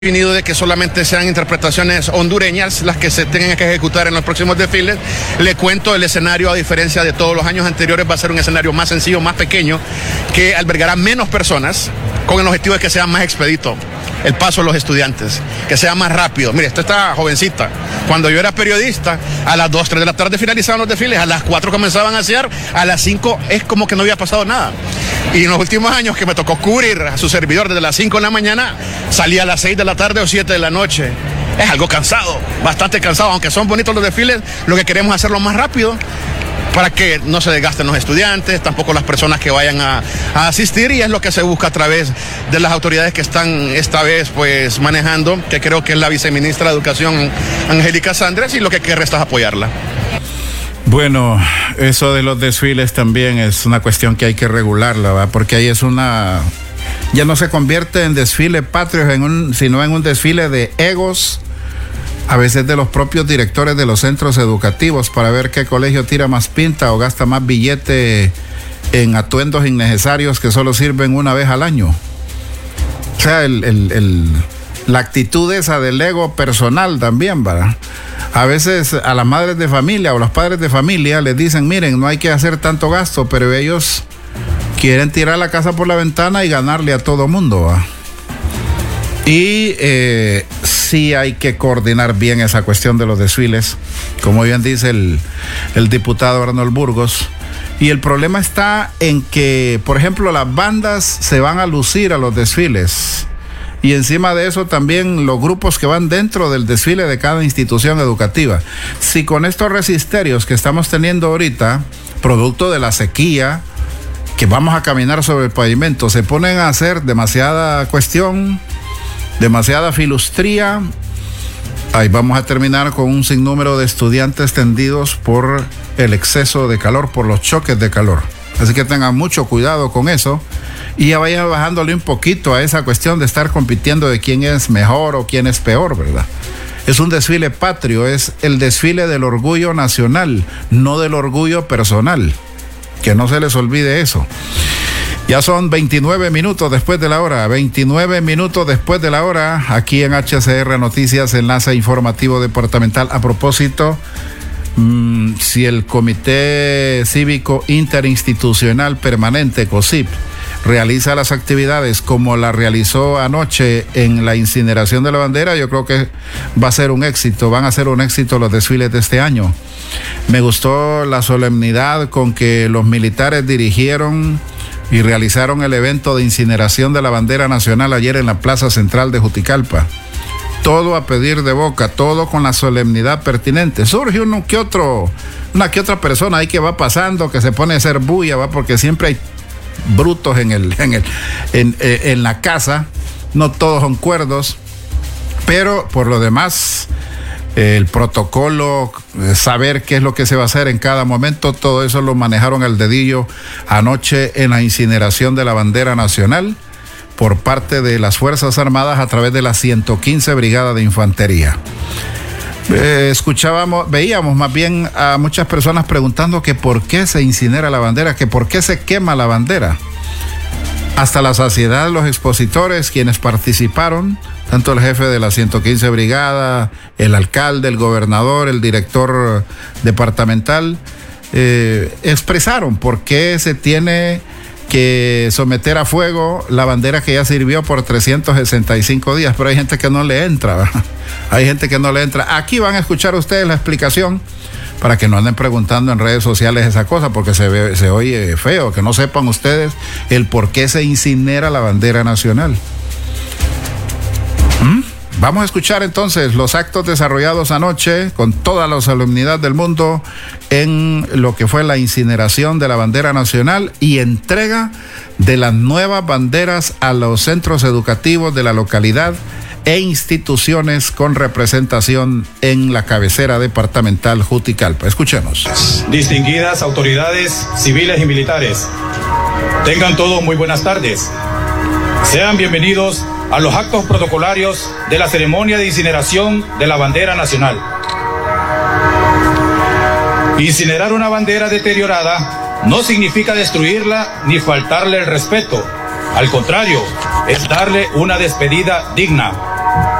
definido de que solamente sean interpretaciones hondureñas las que se tengan que ejecutar en los próximos desfiles. Le cuento, el escenario, a diferencia de todos los años anteriores, va a ser un escenario más sencillo, más pequeño, que albergará menos personas, con el objetivo de que sea más expedito el paso de los estudiantes, que sea más rápido. Mire, esto está jovencita. Cuando yo era periodista, a las 2, 3 de la tarde finalizaban los desfiles, a las 4 comenzaban a hacer, a las 5 es como que no había pasado nada. Y en los últimos años que me tocó cubrir a su servidor desde las 5 de la mañana, salía a las 6 de la tarde o 7 de la noche. Es algo cansado, bastante cansado, aunque son bonitos los desfiles, lo que queremos es hacerlo más rápido, para que no se desgasten los estudiantes, tampoco las personas que vayan a asistir, y es lo que se busca a través de las autoridades que están esta vez pues manejando, que creo que es la viceministra de Educación, Angélica Sandres, y lo que resta es apoyarla. Bueno, eso de los desfiles también es una cuestión que hay que regularla, ¿va? Porque ahí es ya no se convierte en desfile patrio, sino en un desfile de egos, a veces de los propios directores de los centros educativos, para ver qué colegio tira más pinta o gasta más billete en atuendos innecesarios que solo sirven una vez al año. O sea, la actitud esa del ego personal también, ¿verdad? A veces a las madres de familia o los padres de familia les dicen, miren, no hay que hacer tanto gasto, pero ellos quieren tirar la casa por la ventana y ganarle a todo mundo, ¿verdad? Y sí hay que coordinar bien esa cuestión de los desfiles, como bien dice el diputado Arnold Burgos. Y el problema está en que, por ejemplo, las bandas se van a lucir a los desfiles. Y encima de eso también los grupos que van dentro del desfile de cada institución educativa. Si con estos resisterios que estamos teniendo ahorita, producto de la sequía, que vamos a caminar sobre el pavimento, se ponen a hacer demasiada cuestión, demasiada filustría, ahí vamos a terminar con un sinnúmero de estudiantes tendidos por el exceso de calor, por los choques de calor. Así que tengan mucho cuidado con eso y ya vayan bajándole un poquito a esa cuestión de estar compitiendo de quién es mejor o quién es peor, ¿verdad? Es un desfile patrio, es el desfile del orgullo nacional, no del orgullo personal. Que no se les olvide eso. Ya son 29 minutos después de la hora, 29 minutos después de la hora, aquí en HCR Noticias, enlace informativo departamental. A propósito, si el Comité Cívico Interinstitucional Permanente, COCIP, realiza las actividades como la realizó anoche en la incineración de la bandera, yo creo que va a ser un éxito, van a ser un éxito los desfiles de este año. Me gustó la solemnidad con que los militares dirigieron y realizaron el evento de incineración de la bandera nacional ayer en la Plaza Central de Juticalpa. Todo a pedir de boca, todo con la solemnidad pertinente. Surge una que otra persona ahí que va pasando, que se pone a hacer bulla, ¿va? Porque siempre hay brutos en la casa, no todos son cuerdos, pero por lo demás, el protocolo, saber qué es lo que se va a hacer en cada momento, todo eso lo manejaron al dedillo anoche en la incineración de la bandera nacional por parte de las Fuerzas Armadas a través de la 115 Brigada de Infantería. Veíamos más bien a muchas personas preguntando que por qué se incinera la bandera, que por qué se quema la bandera. Hasta la saciedad, los expositores, quienes participaron, tanto el jefe de la 115 Brigada, el alcalde, el gobernador, el director departamental, expresaron por qué se tiene que someter a fuego la bandera que ya sirvió por 365 días, pero hay gente que no le entra, ¿verdad? Hay gente que no le entra. Aquí van a escuchar ustedes la explicación para que no anden preguntando en redes sociales esa cosa, porque se oye feo, que no sepan ustedes el por qué se incinera la bandera nacional. Vamos a escuchar entonces los actos desarrollados anoche con toda la solemnidad del mundo en lo que fue la incineración de la bandera nacional y entrega de las nuevas banderas a los centros educativos de la localidad e instituciones con representación en la cabecera departamental Juticalpa. Escuchemos. Distinguidas autoridades civiles y militares, tengan todos muy buenas tardes. Sean bienvenidos a los actos protocolarios de la ceremonia de incineración de la bandera nacional. Incinerar una bandera deteriorada no significa destruirla ni faltarle el respeto. Al contrario, es darle una despedida digna.